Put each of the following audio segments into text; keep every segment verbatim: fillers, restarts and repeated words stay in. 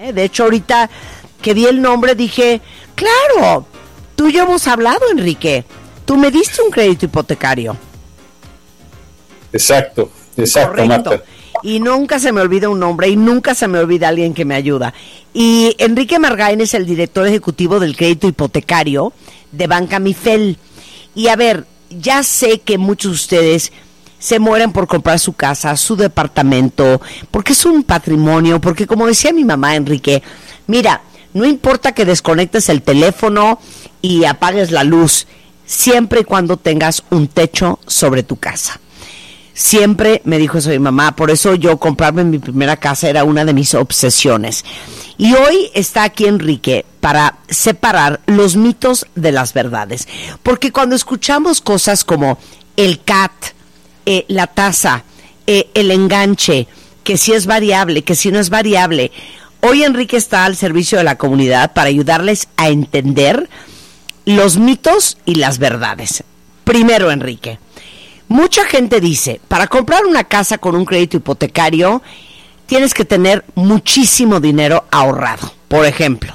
¿eh? De hecho, ahorita que vi el nombre dije, claro, tú y yo hemos hablado, Enrique. Tú me diste un crédito hipotecario. Exacto, exacto, correcto. Marta. Y nunca se me olvida un nombre y nunca se me olvida alguien que me ayuda. Y Enrique Margain es el director ejecutivo del crédito hipotecario de Banca Mifel. Y a ver, ya sé que muchos de ustedes se mueren por comprar su casa, su departamento, porque es un patrimonio, porque como decía mi mamá, Enrique, mira, no importa que desconectes el teléfono y apagues la luz, siempre y cuando tengas un techo sobre tu casa. Siempre me dijo eso mi mamá, por eso yo comprarme mi primera casa era una de mis obsesiones. Y hoy está aquí Enrique para separar los mitos de las verdades. Porque cuando escuchamos cosas como el C A T, eh, la tasa, eh, el enganche, que si es variable, que si no es variable, hoy Enrique está al servicio de la comunidad para ayudarles a entender los mitos y las verdades. Primero, Enrique, mucha gente dice, para comprar una casa con un crédito hipotecario, tienes que tener muchísimo dinero ahorrado, por ejemplo.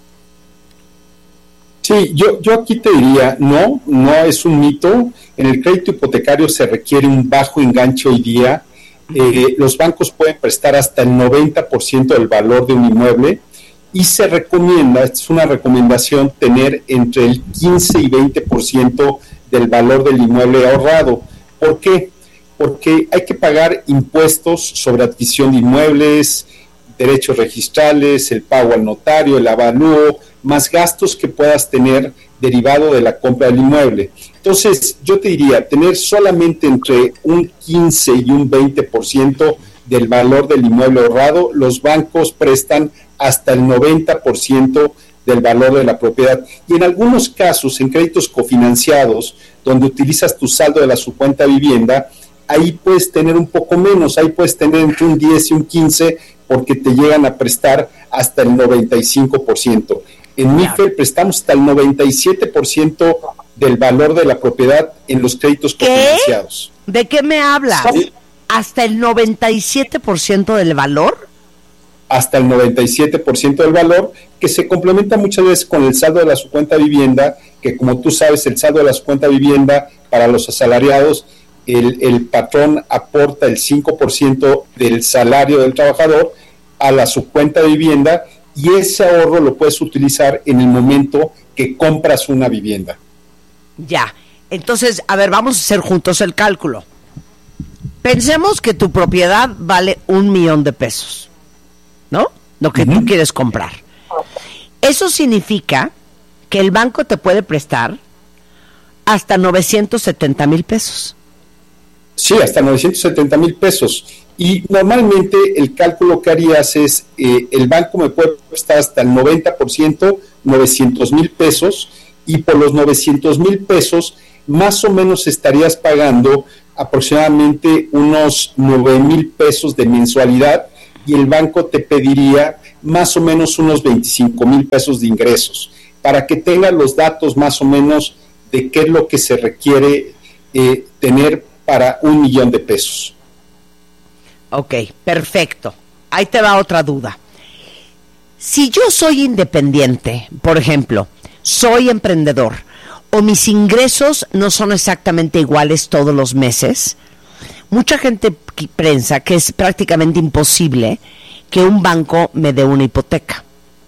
Sí, yo, yo aquí te diría, no, no es un mito. En el crédito hipotecario se requiere un bajo enganche hoy día. Eh, los bancos pueden prestar hasta el noventa por ciento del valor de un inmueble y se recomienda, es una recomendación, tener entre el quince y veinte por ciento del valor del inmueble ahorrado. ¿Por qué? Porque hay que pagar impuestos sobre adquisición de inmuebles, derechos registrales, el pago al notario, el avalúo, más gastos que puedas tener derivado de la compra del inmueble. Entonces, yo te diría, tener solamente entre un quince y un veinte por ciento del valor del inmueble ahorrado. Los bancos prestan hasta el noventa por ciento del valor de la propiedad. Y en algunos casos, en créditos cofinanciados, donde utilizas tu saldo de la subcuenta vivienda, ahí puedes tener un poco menos, ahí puedes tener entre un diez y un quince, porque te llegan a prestar hasta el noventa y cinco por ciento. En Mifel prestamos hasta el noventa y siete por ciento del valor de la propiedad en los créditos ¿Qué? cofinanciados. ¿De qué me hablas? Sí. ¿Hasta el noventa y siete por ciento del valor? Hasta el noventa y siete por ciento del valor, que se complementa muchas veces con el saldo de la subcuenta vivienda, que como tú sabes, el saldo de la subcuenta vivienda para los asalariados, el, el patrón aporta el cinco por ciento del salario del trabajador a la subcuenta de vivienda, y ese ahorro lo puedes utilizar en el momento que compras una vivienda. Ya, entonces, a ver, vamos a hacer juntos el cálculo. Pensemos que tu propiedad vale un millón de pesos, ¿no? Lo que uh-huh. tú quieres comprar. Eso significa que el banco te puede prestar hasta novecientos setenta mil pesos. Sí, hasta novecientos setenta mil pesos. Y normalmente el cálculo que harías es, eh, el banco me puede prestar hasta el noventa por ciento, novecientos mil pesos, y por los novecientos mil pesos, más o menos estarías pagando aproximadamente unos nueve mil pesos de mensualidad, y el banco te pediría más o menos unos veinticinco mil pesos de ingresos, para que tengas los datos más o menos de qué es lo que se requiere eh, tener para un millón de pesos. Ok, perfecto. Ahí te va otra duda. Si yo soy independiente, por ejemplo, soy emprendedor, o mis ingresos no son exactamente iguales todos los meses, mucha gente piensa que es prácticamente imposible que un banco me dé una hipoteca.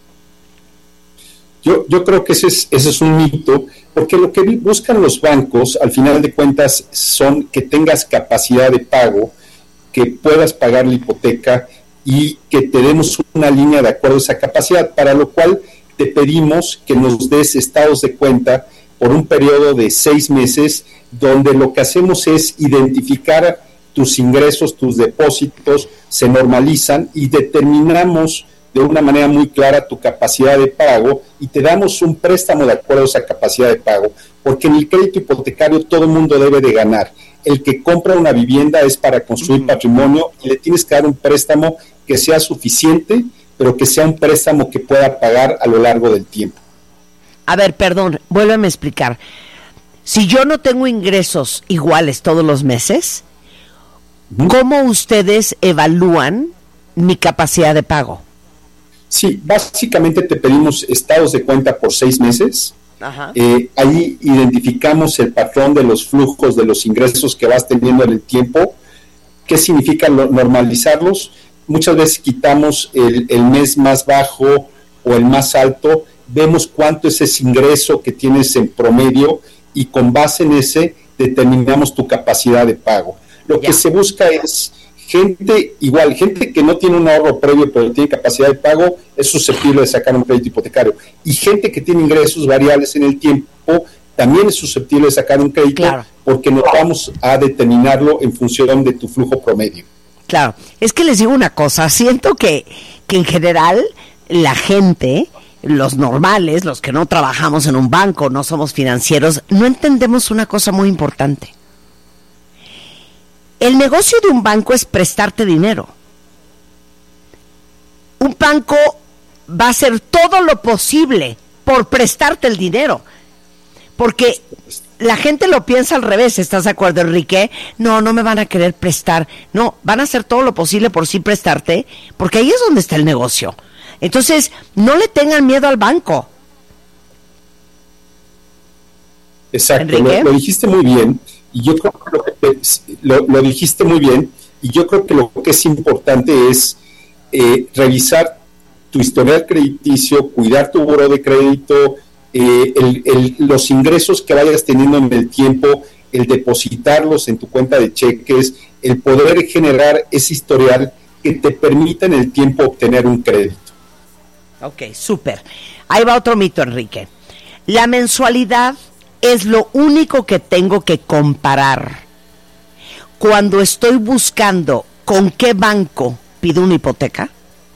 Yo, yo creo que ese es, ese es un mito, porque lo que buscan los bancos, al final de cuentas, son que tengas capacidad de pago, que puedas pagar la hipoteca y que te demos una línea de acuerdo a esa capacidad, para lo cual te pedimos que nos des estados de cuenta por un periodo de seis meses, donde lo que hacemos es identificar tus ingresos, tus depósitos, se normalizan y determinamos de una manera muy clara tu capacidad de pago y te damos un préstamo de acuerdo a esa capacidad de pago, porque en el crédito hipotecario todo el mundo debe de ganar. El que compra una vivienda es para construir uh-huh. patrimonio, y le tienes que dar un préstamo que sea suficiente, pero que sea un préstamo que pueda pagar a lo largo del tiempo. A ver, perdón, vuélveme a explicar. Si yo no tengo ingresos iguales todos los meses, uh-huh. ¿cómo ustedes evalúan mi capacidad de pago? Sí, básicamente te pedimos estados de cuenta por seis meses. Ajá. Eh, ahí identificamos el patrón de los flujos de los ingresos que vas teniendo en el tiempo. ¿Qué significa lo, normalizarlos? Muchas veces quitamos el, el mes más bajo o el más alto, vemos cuánto es ese ingreso que tienes en promedio y con base en ese determinamos tu capacidad de pago. Lo ya. que se busca es gente, igual, gente que no tiene un ahorro previo pero tiene capacidad de pago, es susceptible de sacar un crédito hipotecario. Y gente que tiene ingresos variables en el tiempo, también es susceptible de sacar un crédito, claro. porque nos vamos a determinarlo en función de tu flujo promedio. Claro, es que les digo una cosa, siento que, que en general la gente, los normales, los que no trabajamos en un banco, no somos financieros, no entendemos una cosa muy importante. El negocio de un banco es prestarte dinero. Un banco va a hacer todo lo posible por prestarte el dinero. Porque la gente lo piensa al revés, ¿estás de acuerdo, Enrique? No, no me van a querer prestar. No, van a hacer todo lo posible por sí prestarte, porque ahí es donde está el negocio. Entonces, no le tengan miedo al banco. Exacto, lo, lo dijiste muy bien. Y yo creo que lo, que lo, lo dijiste muy bien, y yo creo que lo que es importante es eh, revisar tu historial crediticio, cuidar tu buró de crédito, eh, el, el, los ingresos que vayas teniendo en el tiempo, el depositarlos en tu cuenta de cheques, el poder generar ese historial que te permita en el tiempo obtener un crédito. Ok, súper. Ahí va otro mito, Enrique. La mensualidad es lo único que tengo que comparar cuando estoy buscando con qué banco pido una hipoteca.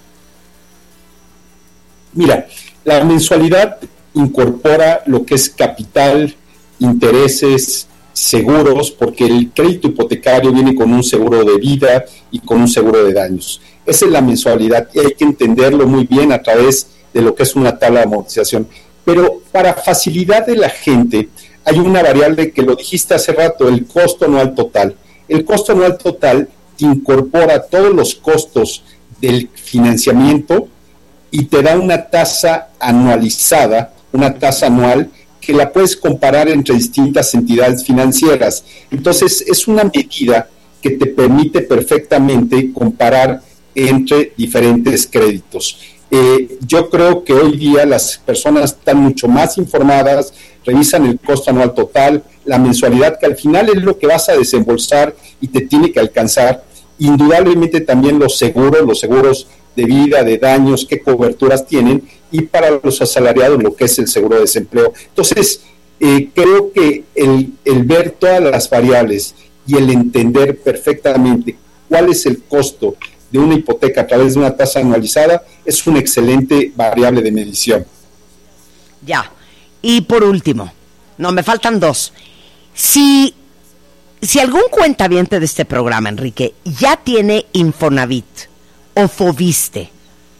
Mira, la mensualidad incorpora lo que es capital, intereses, seguros, porque el crédito hipotecario viene con un seguro de vida y con un seguro de daños. Esa es la mensualidad y hay que entenderlo muy bien a través de lo que es una tabla de amortización. Pero para facilidad de la gente, hay una variable que lo dijiste hace rato, el costo anual total. El costo anual total te incorpora todos los costos del financiamiento y te da una tasa anualizada, una tasa anual que la puedes comparar entre distintas entidades financieras. Entonces, es una medida que te permite perfectamente comparar entre diferentes créditos. Eh, yo creo que hoy día las personas están mucho más informadas, revisan el costo anual total, la mensualidad, que al final es lo que vas a desembolsar y te tiene que alcanzar. Indudablemente también los seguros, los seguros de vida, de daños, qué coberturas tienen, y para los asalariados lo que es el seguro de desempleo. Entonces, eh, creo que el, el ver todas las variables y el entender perfectamente cuál es el costo de una hipoteca a través de una tasa anualizada es una excelente variable de medición. Ya. Y por último, no, me faltan dos. Si, si algún cuentaviente de este programa, Enrique, ya tiene Infonavit o Foviste,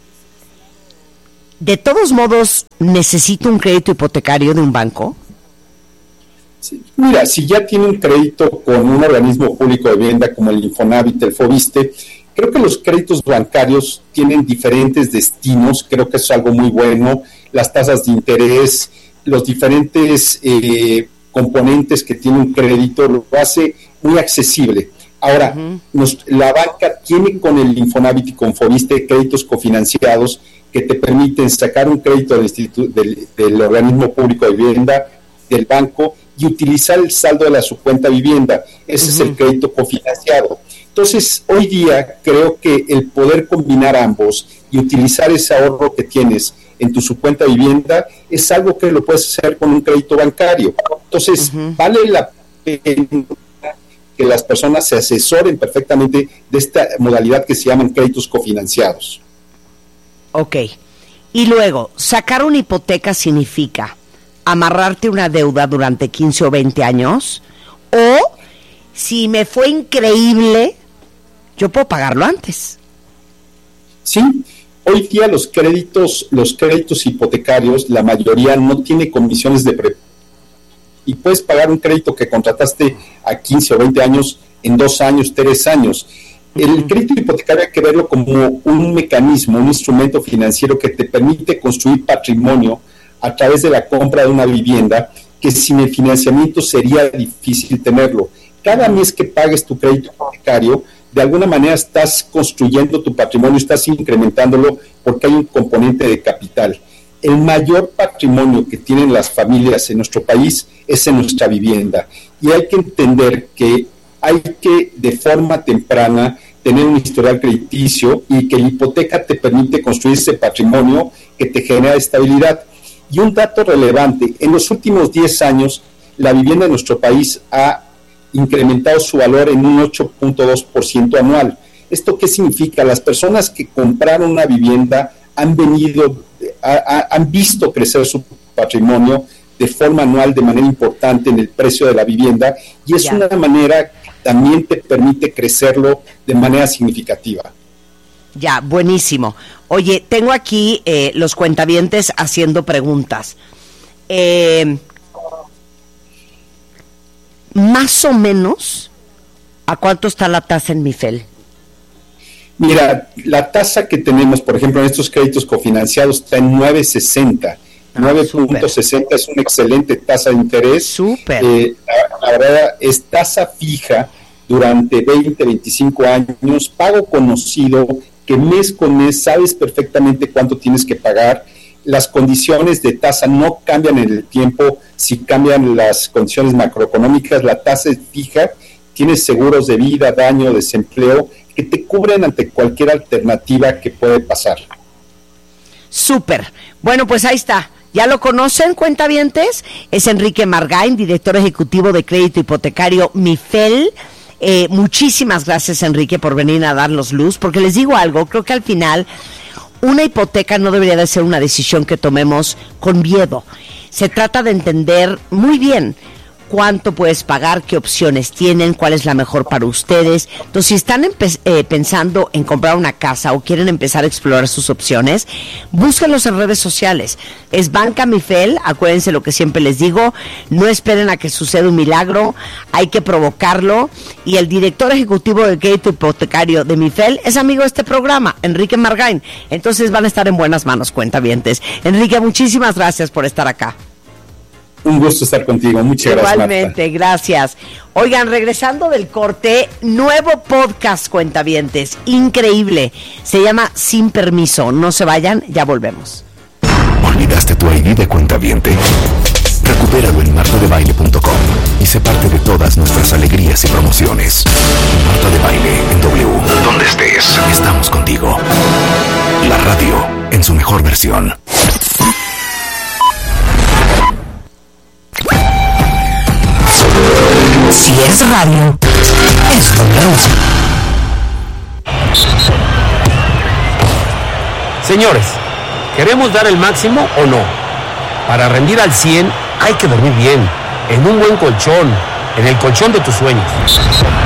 ¿de todos modos necesita un crédito hipotecario de un banco? Sí, mira, si ya tiene un crédito con un organismo público de vivienda como el Infonavit, el Foviste, creo que los créditos bancarios tienen diferentes destinos, creo que es algo muy bueno, las tasas de interés, los diferentes eh, componentes que tiene un crédito, lo hace muy accesible. Ahora, uh-huh. nos, la banca tiene con el Infonavit y con Foviste créditos cofinanciados que te permiten sacar un crédito del, institu- del, del organismo público de vivienda, del banco, y utilizar el saldo de la subcuenta vivienda. Ese uh-huh. es el crédito cofinanciado. Entonces, hoy día creo que el poder combinar ambos y utilizar ese ahorro que tienes en tu subcuenta vivienda es algo que lo puedes hacer con un crédito bancario. Entonces, uh-huh. vale la pena que las personas se asesoren perfectamente de esta modalidad que se llaman créditos cofinanciados. Ok. Y luego, sacar una hipoteca significa amarrarte una deuda durante quince o veinte años, o si me fue increíble, yo puedo pagarlo antes. Sí, hoy día los créditos, los créditos hipotecarios, la mayoría no tiene comisiones de pre y puedes pagar un crédito que contrataste a quince o veinte años en dos años, tres años. El crédito hipotecario hay que verlo como un mecanismo, un instrumento financiero que te permite construir patrimonio a través de la compra de una vivienda, que sin el financiamiento sería difícil tenerlo. Cada mes que pagues tu crédito hipotecario, de alguna manera estás construyendo tu patrimonio, estás incrementándolo porque hay un componente de capital. El mayor patrimonio que tienen las familias en nuestro país es en nuestra vivienda. Y hay que entender que hay que, de forma temprana, tener un historial crediticio y que la hipoteca te permite construir ese patrimonio que te genera estabilidad. Y un dato relevante, en los últimos diez años, la vivienda en nuestro país ha incrementado su valor en un ocho punto dos por ciento anual. ¿Esto qué significa? Las personas que compraron una vivienda han venido, a, a, han visto crecer su patrimonio de forma anual de manera importante en el precio de la vivienda, y es ya. una manera que también te permite crecerlo de manera significativa. Ya, buenísimo. Oye, tengo aquí eh, los cuentavientes haciendo preguntas. Eh, más o menos, ¿a cuánto está la tasa en MIFEL? Mira, la tasa que tenemos, por ejemplo, en estos créditos cofinanciados está en nueve punto sesenta. Ah, nueve punto sesenta es una excelente tasa de interés. Súper. Eh, la, la verdad, es tasa fija durante veinte, veinticinco años, pago conocido, que mes con mes sabes perfectamente cuánto tienes que pagar. Las condiciones de tasa no cambian en el tiempo, si cambian las condiciones macroeconómicas, la tasa es fija, tienes seguros de vida, daño, desempleo, que te cubren ante cualquier alternativa que puede pasar. Súper. Bueno, pues ahí está. ¿Ya lo conocen, cuentavientes? Es Enrique Margain, director ejecutivo de crédito hipotecario MIFEL. Eh, muchísimas gracias, Enrique, por venir a darnos luz, porque les digo algo, creo que al final una hipoteca no debería de ser una decisión que tomemos con miedo. Se trata de entender muy bien cuánto puedes pagar, qué opciones tienen, cuál es la mejor para ustedes. Entonces, si están empe- eh, pensando en comprar una casa o quieren empezar a explorar sus opciones, búsquenlos en redes sociales. Es Banca MIFEL, acuérdense lo que siempre les digo, no esperen a que suceda un milagro, hay que provocarlo. Y el director ejecutivo del crédito hipotecario de MIFEL es amigo de este programa, Enrique Margain. Entonces van a estar en buenas manos, cuentavientes. Enrique, muchísimas gracias por estar acá. Un gusto estar contigo, muchas gracias. Igualmente, gracias. Oigan, regresando del corte, nuevo podcast, cuentavientes, increíble. Se llama Sin Permiso. No se vayan, ya volvemos. ¿Olvidaste tu I D de cuentaviente? Recupéralo en marta de baile punto com y sé parte de todas nuestras alegrías y promociones. Marta de Baile en W. Donde estés, estamos contigo. La radio en su mejor versión. Si es radio, es W. Señores, ¿queremos dar el máximo o no? Para rendir al cien hay que dormir bien, en un buen colchón, en el colchón de tus sueños.